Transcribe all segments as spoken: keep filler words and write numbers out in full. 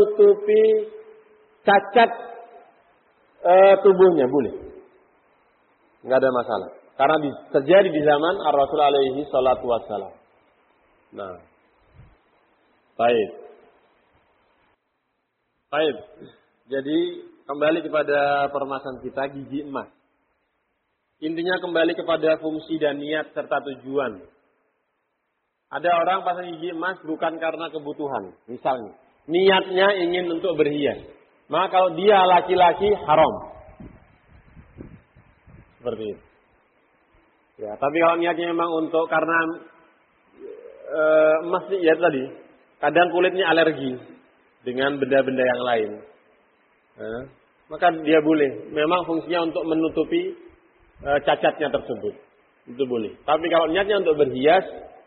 menutupi cacat e, tubuhnya boleh, nggak ada masalah. Karena di, terjadi di zaman Ar-Rasul alaihi salatu wassalam. Nah, baik, baik. Jadi kembali kepada permasalahan kita gigi emas. Intinya kembali kepada fungsi dan niat serta tujuan. Ada orang pasang gigi emas bukan karena kebutuhan, misalnya niatnya ingin untuk berhias. Maka kalau dia laki-laki haram. Seperti itu. Ya, tapi kalau niatnya memang untuk karena e, emas ya tadi, kadang kulitnya alergi dengan benda-benda yang lain. Nah, maka dia boleh. Memang fungsinya untuk menutupi e, cacatnya tersebut. Itu boleh. Tapi kalau niatnya untuk berhias,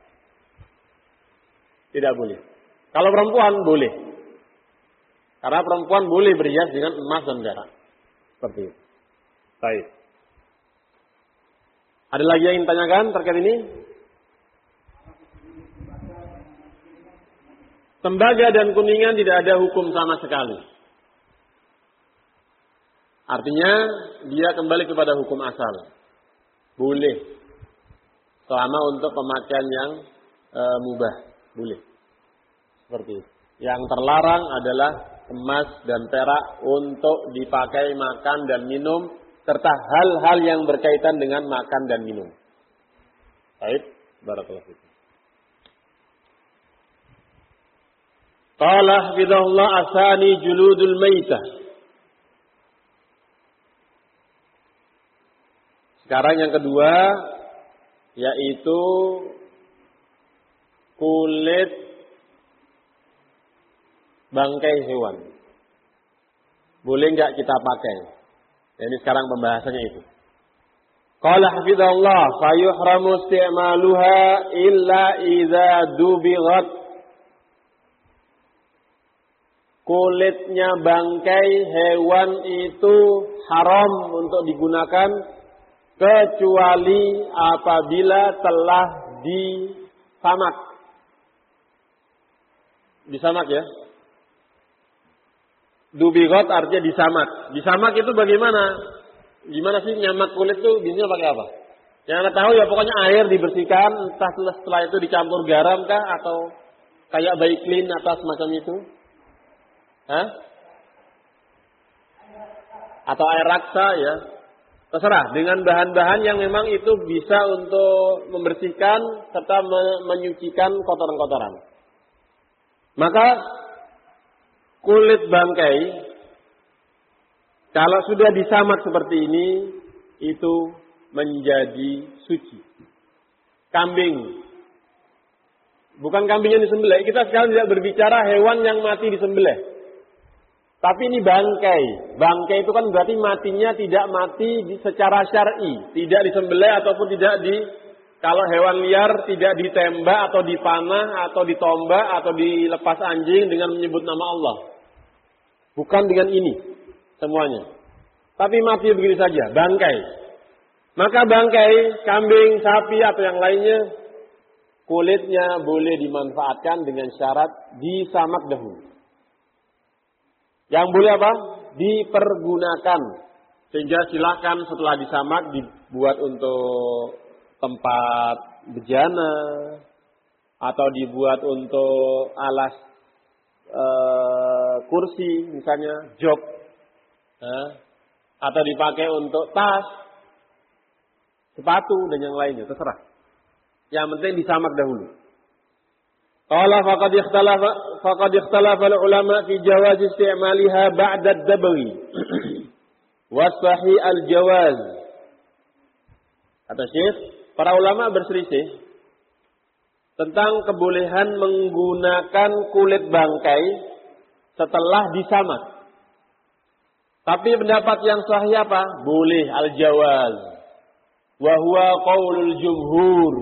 tidak boleh. Kalau perempuan boleh. Karena perempuan boleh berhias dengan emas dan perak. Seperti itu. Baik. Ada lagi yang ingin tanyakan terkait ini? Tembaga dan kuningan tidak ada hukum sama sekali. Artinya dia kembali kepada hukum asal. Boleh. Selama untuk pemakaian yang e, mubah. Boleh. Seperti itu. Yang terlarang adalah emas dan perak untuk dipakai makan dan minum serta hal-hal yang berkaitan dengan makan dan minum. Baik, barakallahu fikum. Qala hafizahullah asani juludul maitah. Sekarang yang kedua yaitu kulit bangkai hewan. Boleh enggak kita pakai? Ini sekarang pembahasannya itu. Qala hafizahullah fayuhramu isti'maluha illa idza dubighat. Kulitnya bangkai hewan itu haram untuk digunakan kecuali apabila telah disamak. Disamak ya. Dubighat artinya disamak. Disamak itu bagaimana? Gimana sih nyamak kulit itu biasanya pakai apa? Yang Anda tahu ya pokoknya air dibersihkan, entah setelah itu dicampur garam kah atau kayak Baiklin atau semacam itu? Hah? Atau air raksa ya? Terserah dengan bahan-bahan yang memang itu bisa untuk membersihkan serta menyucikan kotoran-kotoran. Maka kulit bangkai kalau sudah disamak seperti ini itu menjadi suci. Kambing, bukan kambing yang disembelih. Kita sekarang tidak berbicara hewan yang mati disembelih. Tapi ini bangkai. Bangkai itu kan berarti matinya tidak mati secara syar'i, tidak disembelih ataupun tidak di kalau hewan liar tidak ditembak atau dipanah atau ditombak atau dilepas anjing dengan menyebut nama Allah. Bukan dengan ini semuanya. Tapi mati begitu saja, bangkai. Maka bangkai, kambing, sapi atau yang lainnya, kulitnya boleh dimanfaatkan dengan syarat disamak dahulu. Yang boleh apa? Dipergunakan. Sehingga silakan setelah disamak dibuat untuk tempat bejana atau dibuat untuk alas Uh, kursi misalnya jok uh, atau dipakai untuk tas, sepatu dan yang lainnya terserah. Yang penting disamak dahulu. Qala faqad ikhtalafa faqad ikhtalafa ulama fi jawaz isti'maliha ba'da ad-dabghi wa sahih al-jawaz. Kata Syekh, para ulama berselisih tentang kebolehan menggunakan kulit bangkai setelah disamak. Tapi pendapat yang sahih apa? Boleh al-jawaz. Wa huwa qaulul jumhur.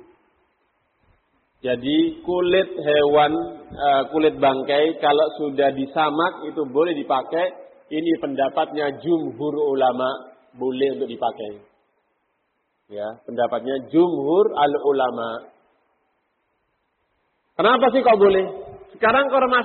Jadi kulit hewan, kulit bangkai kalau sudah disamak itu boleh dipakai. Ini pendapatnya jumhur ulama, boleh untuk dipakai. Ya, pendapatnya jumhur al-ulama. Kenapa sih kok boleh? Sekarang kalau